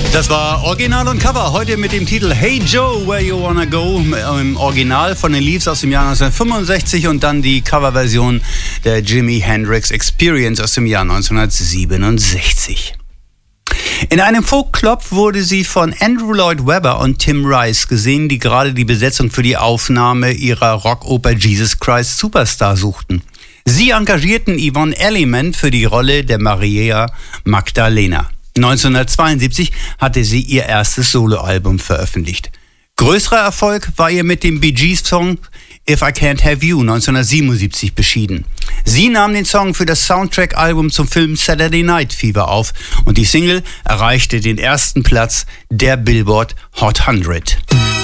Das war Original und Cover, heute mit dem Titel Hey Joe, Where You Wanna Go, im Original von den Leaves aus dem Jahr 1965 und dann die Coverversion der Jimi Hendrix Experience aus dem Jahr 1967. In einem Folkclub wurde sie von Andrew Lloyd Webber und Tim Rice gesehen, die gerade die Besetzung für die Aufnahme ihrer Rockoper Jesus Christ Superstar suchten. Sie engagierten Yvonne Elliman für die Rolle der Maria Magdalena. 1972 hatte sie ihr erstes Soloalbum veröffentlicht. Größerer Erfolg war ihr mit dem Bee Gees-Song If I Can't Have You 1977 beschieden. Sie nahm den Song für das Soundtrack-Album zum Film Saturday Night Fever auf und die Single erreichte den ersten Platz der Billboard Hot 100.